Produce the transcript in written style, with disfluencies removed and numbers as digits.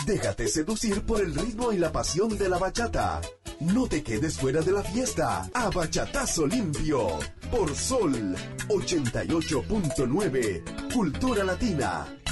Déjate seducir por el ritmo y la pasión de la bachata. No te quedes fuera de la fiesta. A Bachatazo Limpio. Por Sol 88.9. Cultura Latina.